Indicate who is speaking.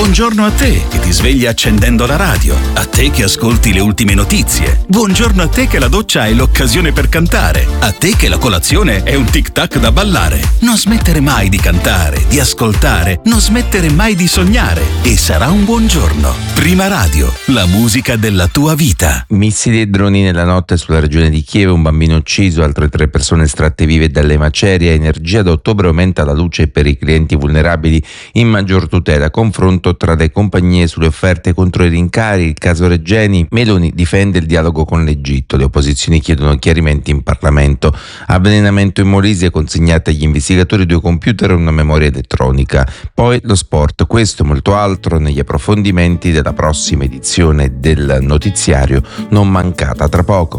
Speaker 1: Buongiorno a te che ti svegli accendendo la radio, a te che ascolti le ultime notizie. Buongiorno a te che la doccia è l'occasione per cantare, a te che la colazione è un tic-tac da ballare. Non smettere mai di cantare, di ascoltare, non smettere mai di sognare e sarà un buon giorno. Prima Radio, la musica della tua vita.
Speaker 2: Missili e droni nella notte sulla regione di Kiev, un bambino ucciso, altre 3 persone estratte vive dalle macerie. Energia da ottobre aumenta la luce per i clienti vulnerabili in maggior tutela. Confronto tra le compagnie sulle offerte contro i rincari. Il caso Regeni. Meloni difende il dialogo con l'Egitto. Le opposizioni chiedono chiarimenti in Parlamento. Avvelenamento in Molise, consegnate agli investigatori 2 computer e una memoria elettronica. Poi lo sport. Questo e molto altro negli approfondimenti della prossima edizione del notiziario non mancata tra poco.